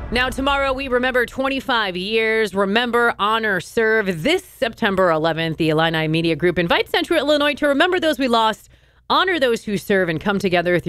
Now, tomorrow we remember 25 years. Remember, honor, serve. This September 11th, the Illini Media Group invites Central Illinois to remember those we lost, honor those who serve, and come together through